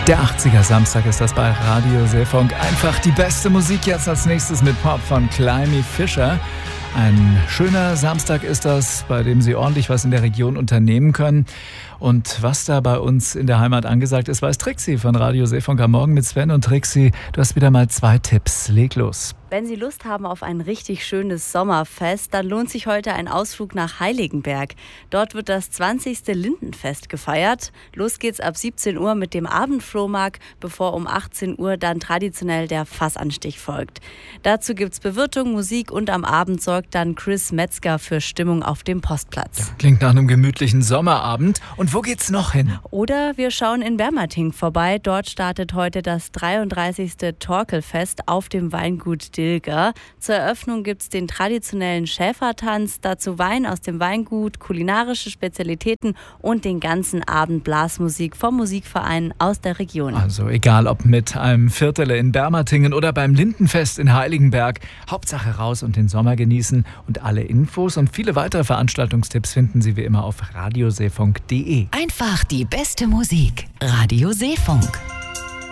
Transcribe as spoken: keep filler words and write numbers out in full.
Der achtziger Samstag ist das bei Radio Seefunk. Einfach die beste Musik jetzt als nächstes mit Pop von Climie Fischer. Ein schöner Samstag ist das, bei dem Sie ordentlich was in der Region unternehmen können. Und was da bei uns in der Heimat angesagt ist, weiß Trixie von Radio Seefunk am Morgen mit Sven. Und Trixie, du hast wieder mal zwei Tipps. Leg los. Wenn Sie Lust haben auf ein richtig schönes Sommerfest, dann lohnt sich heute ein Ausflug nach Heiligenberg. Dort wird das zwanzigste Lindenfest gefeiert. Los geht's ab siebzehn Uhr mit dem Abendflohmarkt, bevor um achtzehn Uhr dann traditionell der Fassanstich folgt. Dazu gibt's Bewirtung, Musik und am Abend sorgt dann Chris Metzger für Stimmung auf dem Postplatz. Ja, klingt nach einem gemütlichen Sommerabend. Und wo geht's noch hin? Oder wir schauen in Bermating vorbei. Dort startet heute das dreiunddreißigste Torkelfest auf dem Weingut Dilger. Zur Eröffnung gibt es den traditionellen Schäfertanz, dazu Wein aus dem Weingut, kulinarische Spezialitäten und den ganzen Abend Blasmusik vom Musikverein aus der Region. Also egal ob mit einem Viertel in Bermatingen oder beim Lindenfest in Heiligenberg, Hauptsache raus und den Sommer genießen. Und alle Infos und viele weitere Veranstaltungstipps finden Sie wie immer auf radioseefunk punkt de. Einfach die beste Musik. Radio Seefunk.